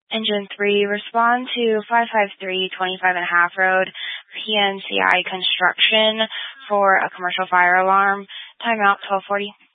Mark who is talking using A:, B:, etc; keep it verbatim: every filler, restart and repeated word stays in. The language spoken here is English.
A: Engine three, respond to five five three, twenty-five and a half Road, P N C I Construction for a commercial fire alarm. Timeout twelve forty.